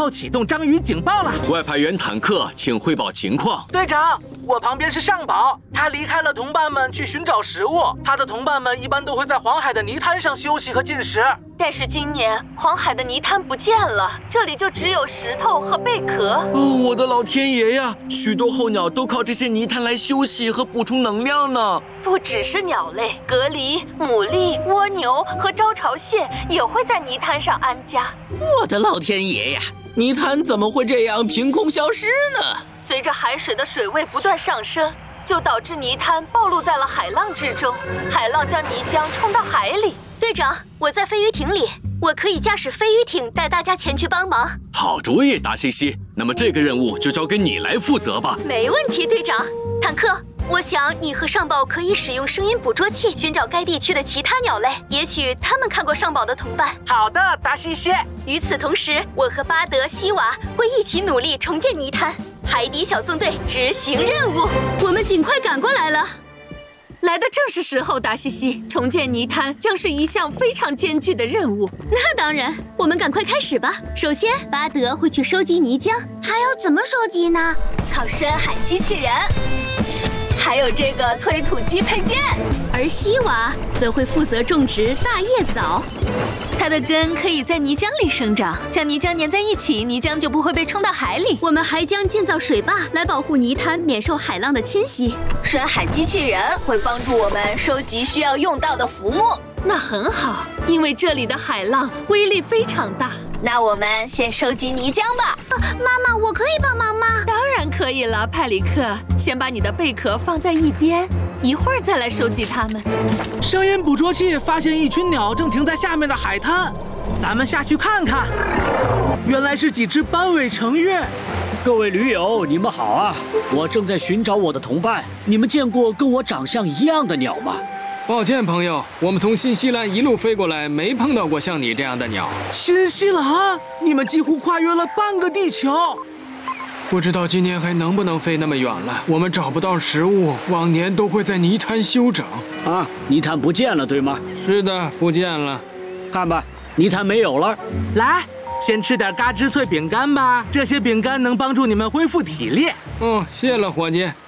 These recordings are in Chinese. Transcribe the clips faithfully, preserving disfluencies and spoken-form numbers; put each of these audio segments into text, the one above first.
要启动章鱼警报了。 外派员坦克，请汇报情况。 队长，我旁边是上宝，他离开了同伴们去寻找食物。他的同伴们一般都会在黄海的泥滩上休息和进食。 但是今年黄海的泥滩不见了，这里就只有石头和贝壳。 哦，我的老天爷呀！许多候鸟都靠这些泥滩来休息和补充能量呢。 不只是鸟类，蛤蜊、牡蛎、蜗牛和招潮蟹也会在泥滩上安家。 我的老天爷呀！泥滩怎么会这样凭空消失呢？ 随着海水的水位不断上升，就导致泥滩暴露在了海浪之中，海浪将泥浆冲到海里。 队长，我在飞鱼艇里，我可以驾驶飞鱼艇带大家前去帮忙。 好主意，达西西。那么这个任务就交给你来负责吧。 没问题，队长。坦克，我想你和上宝可以使用声音捕捉器寻找该地区的其他鸟类，也许他们看过上宝的同伴。 好的，达西西。 与此同时，我和巴德、西瓦会一起努力重建泥滩。海底小纵队执行任务，我们尽快赶过来了。 来的正是时候，达西西。重建泥滩将是一项非常艰巨的任务。 那当然，我们赶快开始吧。首先，巴德会去收集泥浆， 还要怎么收集呢？ 靠深海机器人，还有这个推土机配件。而西瓦则会负责种植大叶藻，它的根可以在泥浆里生长，将泥浆粘在一起，泥浆就不会被冲到海里。我们还将建造水坝来保护泥滩免受海浪的侵袭。深海机器人会帮助我们收集需要用到的浮木。 那很好，因为这里的海浪威力非常大。 那我们先收集泥浆吧。 啊，妈妈，我可以帮忙吗？ 当然可以了，派里克。先把你的贝壳放在一边，一会儿再来收集它们。 声音捕捉器发现一群鸟正停在下面的海滩，咱们下去看看。原来是几只斑尾成月。 各位驴友，你们好啊！我正在寻找我的同伴。你们见过跟我长相一样的鸟吗？ 抱歉，朋友，我们从新西兰一路飞过来，没碰到过像你这样的鸟。 新西兰？你们几乎跨越了半个地球。 不知道今年还能不能飞那么远了。我们找不到食物，往年都会在泥滩休整。 啊，泥滩不见了，对吗？ 是的，不见了。 看吧，泥滩没有了。 来，先吃点嘎吱脆饼干吧，这些饼干能帮助你们恢复体力。 哦，谢了，伙计。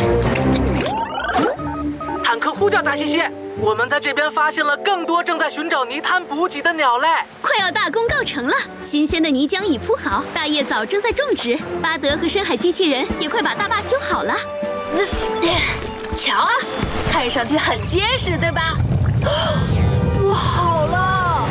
坦克呼叫达西西，我们在这边发现了更多正在寻找泥滩补给的鸟类。 快要大功告成了，新鲜的泥浆已铺好，大叶藻正在种植，巴德和深海机器人也快把大坝修好了。瞧啊，看上去很结实，对吧？不好了！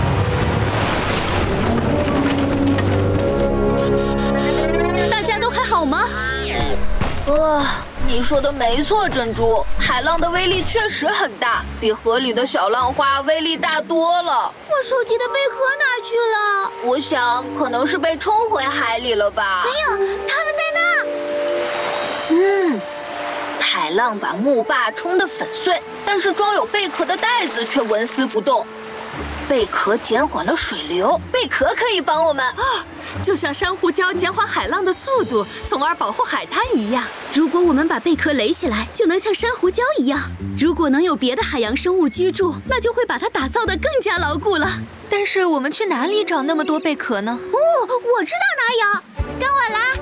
大家都还好吗？哇，你说的没错，珍珠。海浪的威力确实很大，比河里的小浪花威力大多了。 我收集的贝壳哪去了？ 我想可能是被冲回海里了吧。 没有，他们在那。 嗯，海浪把木坝冲得粉碎，但是装有贝壳的袋子却纹丝不动。贝壳减缓了水流，贝壳可以帮我们啊。 就像珊瑚礁减缓海浪的速度，从而保护海滩一样。 如果我们把贝壳垒起来，就能像珊瑚礁一样。如果能有别的海洋生物居住，那就会把它打造得更加牢固了。但是我们去哪里找那么多贝壳呢？ 哦，我知道哪儿有，跟我来。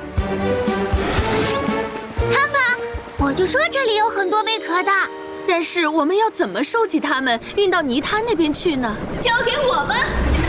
看吧，我就说这里有很多贝壳的。 但是我们要怎么收集它们，运到泥滩那边去呢？ 交给我吧。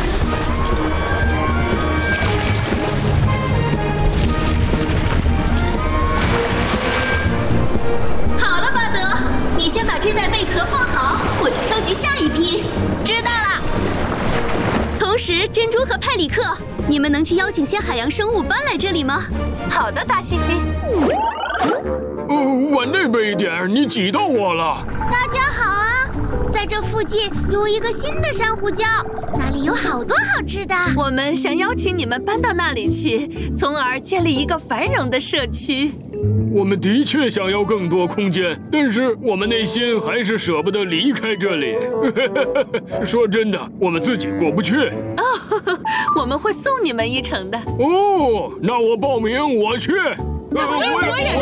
好了，巴德，你先把这袋贝壳放好，我去收集下一批。知道了。同时，珍珠和派里克，你们能去邀请些海洋生物搬来这里吗？ 好的，大西西。 哦，往那边一点，你挤到我了。 大家好啊，在这附近有一个新的珊瑚礁，那里有好多好吃的。 我们想邀请你们搬到那里去，从而建立一个繁荣的社区。 我们的确想要更多空间，但是我们内心还是舍不得离开这里。说真的，我们自己过不去。 哦，我们会送你们一程的。 哦，那我报名，我去。 我也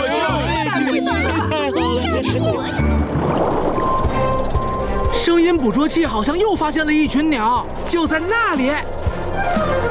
是。声音捕捉器好像又发现了一群鸟，就在那里。